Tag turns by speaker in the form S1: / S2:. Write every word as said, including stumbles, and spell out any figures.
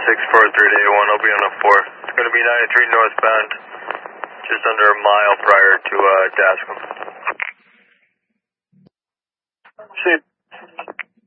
S1: six four three to A one, I'll be on a four. It's going to be ninety-three northbound, just under a mile prior to uh, Dascom.